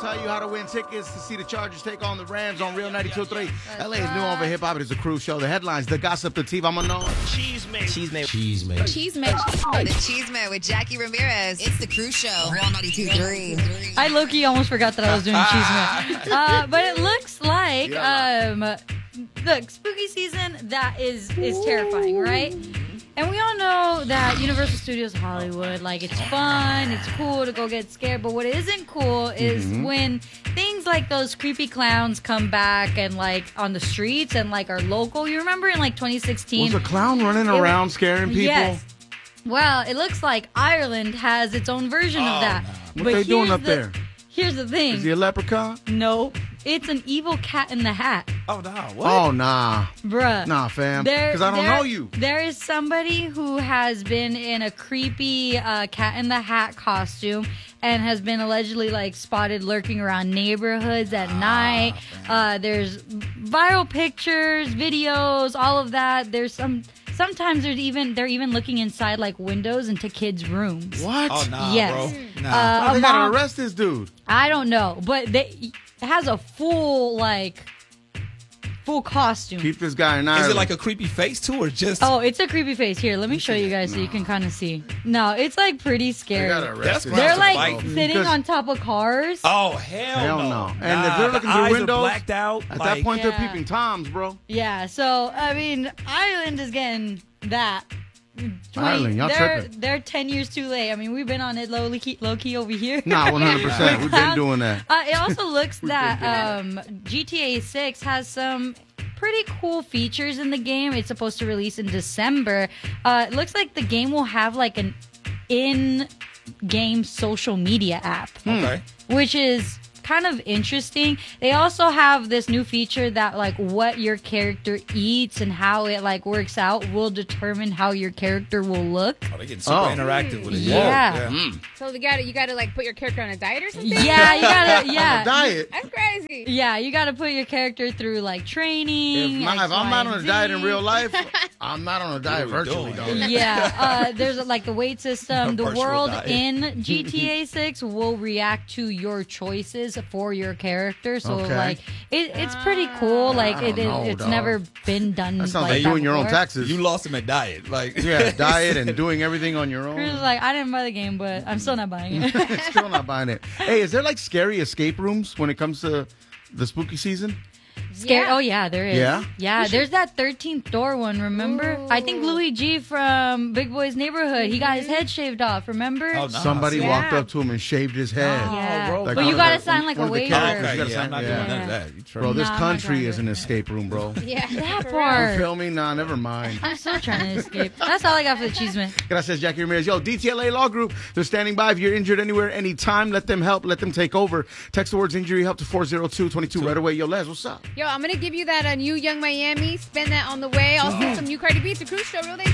tell you how to win tickets to see the Chargers take on the Rams on Real 92.3. LA's new over hip hop. It is a cruise show. The headlines, the gossip, the tea. I'm unknown. Cheesemate The Cheesemate with Jackie Ramirez. It's the Cruise Show. Real 92.3. I low-key almost forgot that I was doing Cheesemate. But it looks like, look, spooky season, that is terrifying, right? And we all know that Universal Studios Hollywood, like, it's fun, it's cool to go get scared, but what isn't cool is when things like those creepy clowns come back and, like, on the streets and, like, are local. You remember in, like, 2016? Was a clown running around scaring people? Yes. Well, it looks like Ireland has its own version of that. What they doing up there? Here's the thing. Is he a leprechaun? No. It's an evil cat in the hat. Oh, no. What? Oh, nah. Bruh. Nah, fam. Because I don't know you. There is somebody who has been in a creepy cat in the hat costume and has been allegedly, like, spotted lurking around neighborhoods at night. There's viral pictures, videos, all of that. There's sometimes they're even looking inside, like, windows into kids' rooms. What? Oh, nah, Yes. bro. Nah. They gotta arrest this dude. I don't know, but it has a full costume. Keep this guy in Ireland. Is it like a creepy face, too, or just... Oh, it's a creepy face. Here, let me show you guys so you can kind of see. No, it's, like, pretty They scary. gotta arrest this They're They're, guy. like, Fight. sitting Because- on top of cars. Oh, hell no. And Nah, if they're looking the through eyes windows, are blacked out. At like, that point, Yeah. they're peeping Toms, bro. Yeah, so, I mean, Ireland is getting that. Ireland, y'all tripping. They're 10 years too late. I mean, we've been on it low-key over here. Nah, 100%. We've been doing that. It also looks that GTA 6 has some pretty cool features in the game. It's supposed to release in December. It looks like the game will have like an in-game social media app, Okay. which is kind of interesting. They also have this new feature that like what your character eats and how it like works out will determine how your character will look. Oh, they're getting super interactive with it. Yeah. So you gotta like put your character on a diet or something? Yeah, you gotta, yeah. Diet. That's crazy. Yeah, you got to put your character through like training. If I'm not on a XYZ. diet in real life, I'm not on a diet virtually, though. Yeah, there's like the weight system. The Virtual world diet. in GTA 6 will react to your choices for your character. So Okay. like it's pretty cool. Like I don't know, it's dog. never been done. That sounds like like that doing your own before. taxes. You lost him at diet. Like, Yeah, diet and doing everything on your Chris own. was like, I didn't buy the game, but I'm still not buying it. Still not buying it. Hey, is there like scary escape rooms when it comes to the spooky season? Scared? Yeah. Oh yeah, there is. Yeah? Yeah, there's that 13th door one. Remember? I think Louis G from Big Boy's Neighborhood. He got his head shaved off. Remember? Oh, no. Somebody Yeah. walked up to him and shaved his head. Yeah. bro. Like But one you of gotta the- sign like a one of the waiver. characters. Okay, You gotta yeah, I'm sign- not yeah. doing none of that. You Bro, this Nah, I'm not country trying is to. an escape room, bro. Yeah. That for part. You feel me? Nah, never mind. I'm still trying to escape. That's all I got for the cheeseman. Gracias, Jackie Ramirez. Yo, DTLA Law Group, they're standing by. If you're injured anywhere, anytime, let them help. Let them take over. Text the words injury help to 40222 right away. Yo, Les, what's up? Yo, I'm gonna give you that new Young Miami. Spend that on the way. Also, some new Cardi B. It's a Cruise Show. Real Day